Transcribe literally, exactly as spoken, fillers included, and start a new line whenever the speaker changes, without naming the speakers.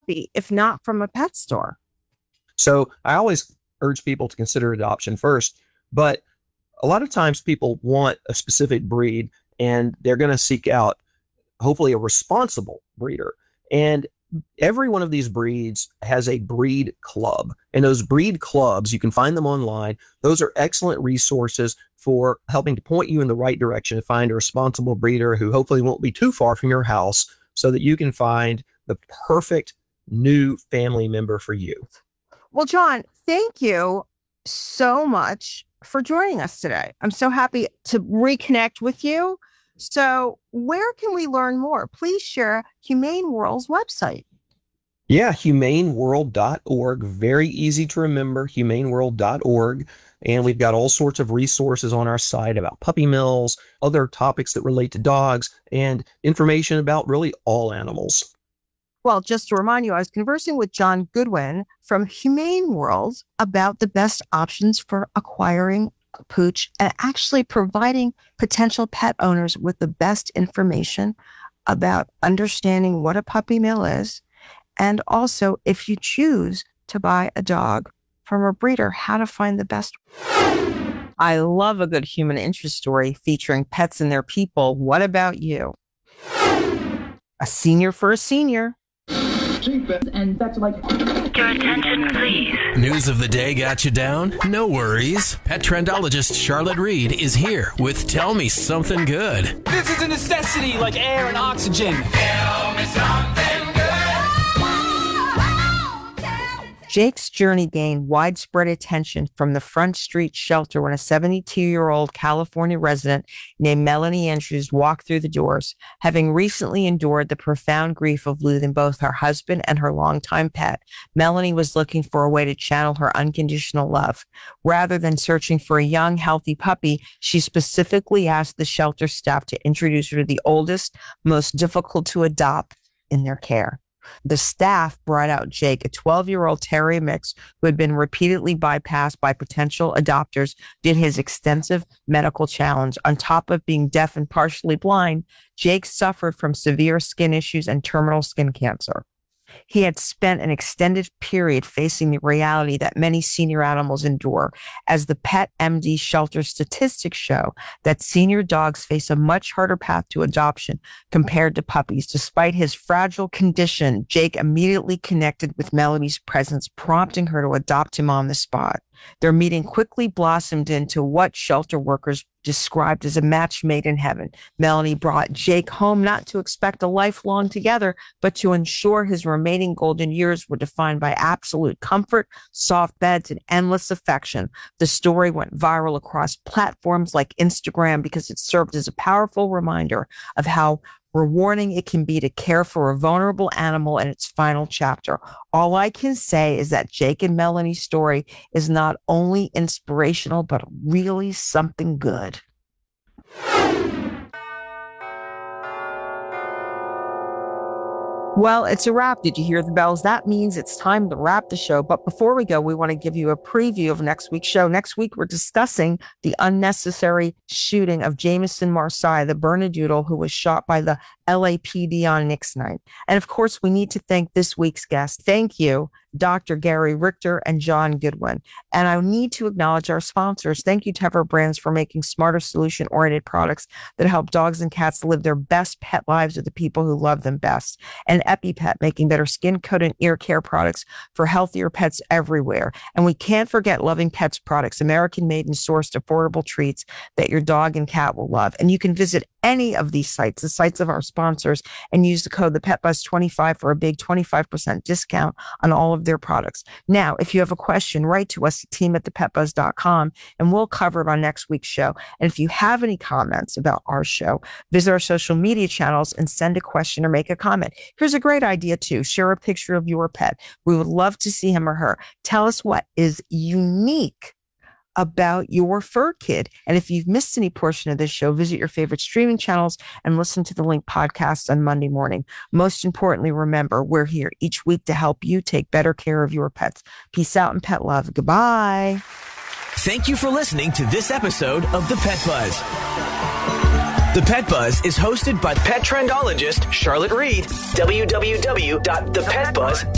puppy if not from a pet store?
So I always urge people to consider adoption first, but a lot of times people want a specific breed and they're going to seek out hopefully a responsible breeder. And every one of these breeds has a breed club, and those breed clubs, you can find them online. Those are excellent resources for helping to point you in the right direction to find a responsible breeder who hopefully won't be too far from your house so that you can find the perfect new family member for you.
Well, John, thank you so much for joining us today. I'm so happy to reconnect with you. So where can we learn more? Please share Humane World's website.
Yeah, humane world dot org. Very easy to remember, humane world dot org. And we've got all sorts of resources on our site about puppy mills, other topics that relate to dogs, and information about really all animals.
Well, just to remind you, I was conversing with John Goodwin from Humane World about the best options for acquiring a pooch and actually providing potential pet owners with the best information about understanding what a puppy mill is. And also, if you choose to buy a dog from a breeder, how to find the best. I love a good human interest story featuring pets and their people. What about you? A senior for a senior.
And that's like... Your attention, please.
News of the day got you down? No worries. Pet trendologist Charlotte Reed is here with Tell Me Something Good.
This is a necessity like air and oxygen.
Tell me something good.
Jake's journey gained widespread attention from the Front Street shelter when a seventy-two-year-old California resident named Melanie Andrews walked through the doors, having recently endured the profound grief of losing both her husband and her longtime pet. Melanie was looking for a way to channel her unconditional love. Rather than searching for a young, healthy puppy, she specifically asked the shelter staff to introduce her to the oldest, most difficult to adopt in their care. The staff brought out Jake, a twelve-year-old terrier mix who had been repeatedly bypassed by potential adopters due to his extensive medical challenge. On top of being deaf and partially blind, Jake suffered from severe skin issues and terminal skin cancer. He had spent an extended period facing the reality that many senior animals endure, as the Pet M D shelter statistics show that senior dogs face a much harder path to adoption compared to puppies. Despite his fragile condition, Jake immediately connected with Melanie's presence, prompting her to adopt him on the spot. Their meeting quickly blossomed into what shelter workers described as a match made in heaven. Melanie brought Jake home not to expect a lifelong together, but to ensure his remaining golden years were defined by absolute comfort, soft beds, and endless affection. The story went viral across platforms like Instagram because it served as a powerful reminder of how rewarding it can be to care for a vulnerable animal in its final chapter. All I can say is that Jake and Melanie's story is not only inspirational, but really something good. Well, it's a wrap. Did you hear the bells? That means it's time to wrap the show. But before we go, we want to give you a preview of next week's show. Next week, we're discussing the unnecessary shooting of Jameson Marseille, the Bernedoodle who was shot by the L A P D on Nix Night. And of course, we need to thank this week's guest. Thank you, Doctor Gary Richter and John Goodwin. And I need to acknowledge our sponsors. Thank you to Tevra Brands for making smarter, solution-oriented products that help dogs and cats live their best pet lives with the people who love them best. And EpiPet, making better skin, coat, and ear care products for healthier pets everywhere. And we can't forget Loving Pets products, American-made and sourced affordable treats that your dog and cat will love. And you can visit any of these sites, the sites of our sponsors, and use the code the Pet Buzz twenty-five for a big twenty-five percent discount on all of their products. Now, if you have a question, write to us at team at the pet buzz dot com and we'll cover it on next week's show. And if you have any comments about our show, visit our social media channels and send a question or make a comment. Here's a great idea too. Share a picture of your pet. We would love to see him or her. Tell us what is unique about your fur kid. And if you've missed any portion of this show, visit your favorite streaming channels and listen to the Link podcast on Monday morning. Most importantly, remember, we're here each week to help you take better care of your pets. Peace out and pet love. Goodbye.
Thank you for listening to this episode of The Pet Buzz. The Pet Buzz is hosted by pet trendologist Charlotte Reed. w w w dot the pet buzz